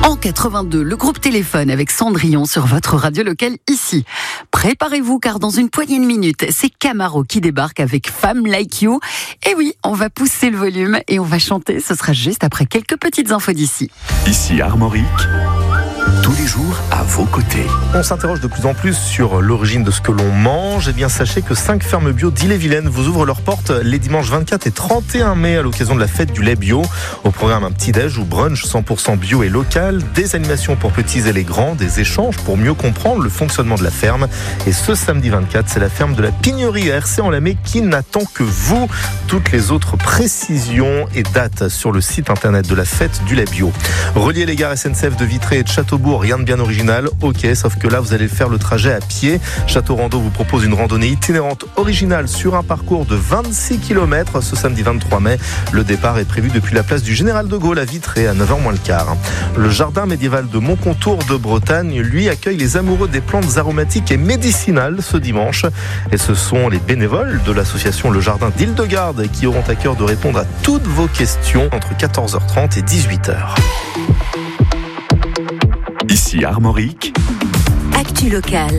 En 82, le groupe Téléphone avec Cendrillon sur votre radio locale ici. Préparez-vous car dans une poignée de minutes, c'est Camaro qui débarque avec Femme Like You. Et oui, on va pousser le volume et on va chanter. Ce sera juste après quelques petites infos d'ici. Ici Armorique, tous les jours à vos côtés. On s'interroge de plus en plus sur l'origine de ce que l'on mange. Eh bien, sachez que 5 fermes bio d'Ille-et-Vilaine vous ouvrent leurs portes les dimanches 24 et 31 mai à l'occasion de la fête du lait bio. Au programme, un petit-déj ou brunch 100% bio et local, des animations pour petits et les grands, des échanges pour mieux comprendre le fonctionnement de la ferme. Et ce samedi 24, c'est la ferme de la Pignerie à Hercé-en-Lamé qui n'attend que vous. Toutes les autres précisions et dates sur le site internet de la fête du lait bio. Relier les gares SNCF de Vitré et de Châteaubourg, rien de bien original, ok, sauf que là vous allez faire le trajet à pied. Château Rando vous propose une randonnée itinérante originale sur un parcours de 26 km ce samedi 23 mai. Le départ est prévu depuis la place du Général de Gaulle à Vitré à 9h moins le quart. Le jardin médiéval de Montcontour de Bretagne, lui, accueille les amoureux des plantes aromatiques et médicinales ce dimanche. Et ce sont les bénévoles de l'association Le Jardin d'Île-de-Garde qui auront à cœur de répondre à toutes vos questions entre 14h30 et 18h. Ici Armorique, Actu locale.